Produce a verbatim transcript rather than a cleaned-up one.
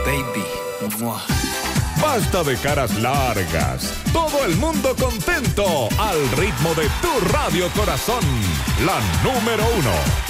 baby. Mua. Basta de caras largas. Todo el mundo contento al ritmo de tu radio corazón. La número uno.